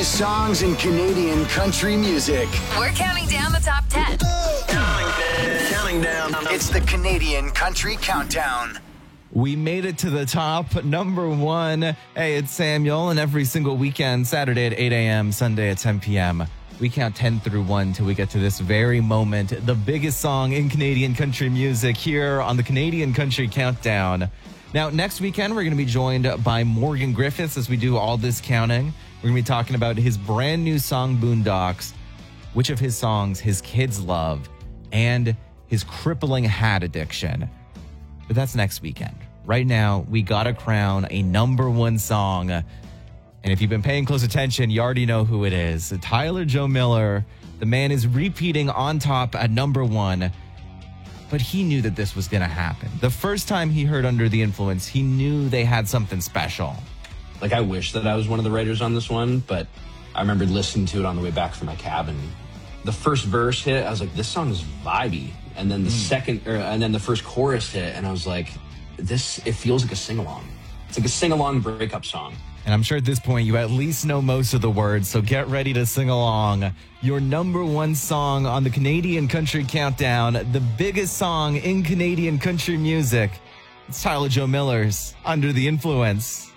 biggest songs in Canadian country music. We're counting down the top 10. Counting down. It's the Canadian Country Countdown. We made it to the top, number one. Hey, it's Samuel, and every single weekend, Saturday at 8 a.m., Sunday at 10 p.m., we count 10 through 1 till we get to this very moment, the biggest song in Canadian country music here on the Canadian Country Countdown. Now, next weekend, we're going to be joined by Morgan Griffiths as we do all this counting. We're going to be talking about his brand new song, Boondocks, which of his songs his kids love, and his crippling hat addiction. But that's next weekend. Right now, we got to crown a number one song. And if you've been paying close attention, you already know who it is. Tyler Joe Miller. The man is repeating on top at number one. But he knew that this was going to happen. The first time he heard Under the Influence, he knew they had something special. Like, I wish that I was one of the writers on this one, but I remember listening to it on the way back from my cabin. The first verse hit, I was like, this song is vibey. And then the first chorus hit, and I was like, it feels like a sing-along. It's like a sing-along breakup song. And I'm sure at this point you at least know most of the words, so get ready to sing along. Your number one song on the Canadian Country Countdown, the biggest song in Canadian country music. It's Tyler Joe Miller's Under the Influence.